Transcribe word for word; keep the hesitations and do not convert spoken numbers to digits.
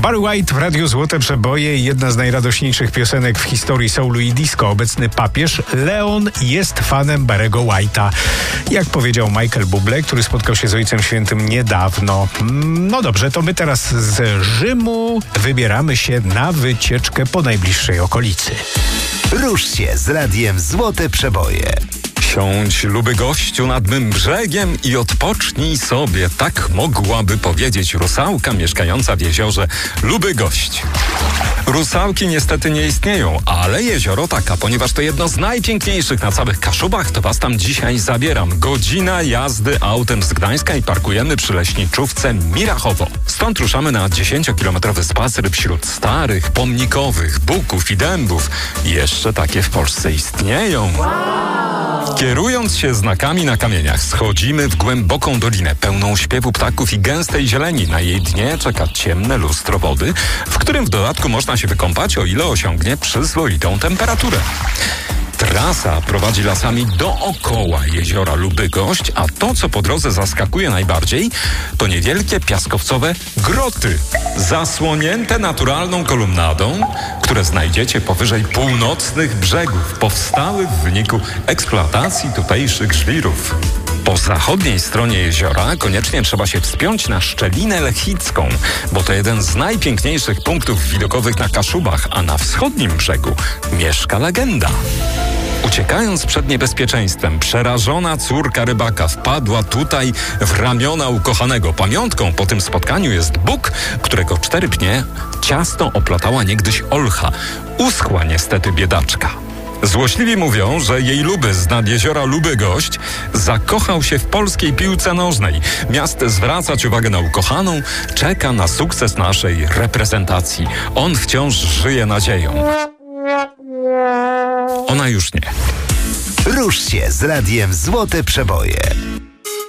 Barry White w Radiu Złote Przeboje, jedna z najradośniejszych piosenek w historii soulu i disco. Obecny papież Leon jest fanem Barry'ego White'a. Jak powiedział Michael Bublé, który spotkał się z Ojcem Świętym niedawno. No dobrze, to my teraz z Rzymu wybieramy się na wycieczkę po najbliższej okolicy. Rusz się z Radiem Złote Przeboje. Siądź, luby gościu, nad mym brzegiem i odpocznij sobie. Tak mogłaby powiedzieć rusałka mieszkająca w jeziorze Luby Gość. Rusałki niestety nie istnieją, ale jezioro taka, ponieważ to jedno z najpiękniejszych na całych Kaszubach, to was tam dzisiaj zabieram. Godzina jazdy autem z Gdańska i parkujemy przy leśniczówce Mirachowo. Stąd ruszamy na dziesięciokilometrowy spacer wśród starych, pomnikowych buków i dębów. Jeszcze takie w Polsce istnieją. Kierując się znakami na kamieniach, schodzimy w głęboką dolinę, pełną śpiewu ptaków i gęstej zieleni. Na jej dnie czeka ciemne lustro wody, w którym w dodatku można się wykąpać, o ile osiągnie przyzwoitą temperaturę. Trasa prowadzi lasami dookoła jeziora Luby Gość, a to, co po drodze zaskakuje najbardziej, to niewielkie piaskowcowe groty, zasłonięte naturalną kolumnadą, które znajdziecie powyżej północnych brzegów, powstały w wyniku eksploatacji tutejszych żwirów. Po zachodniej stronie jeziora koniecznie trzeba się wspiąć na Szczelinę Lechicką, bo to jeden z najpiękniejszych punktów widokowych na Kaszubach, a na wschodnim brzegu mieszka legenda. Uciekając przed niebezpieczeństwem, przerażona córka rybaka wpadła tutaj w ramiona ukochanego. Pamiątką po tym spotkaniu jest Bóg, którego cztery pnie ciasno oplatała niegdyś olcha. Uschła niestety biedaczka. Złośliwi mówią, że jej luby z nad jeziora Luby Gość zakochał się w polskiej piłce nożnej. Miast zwracać uwagę na ukochaną, czeka na sukces naszej reprezentacji. On wciąż żyje nadzieją. Ona już nie. Rusz się z Radiem Złote Przeboje.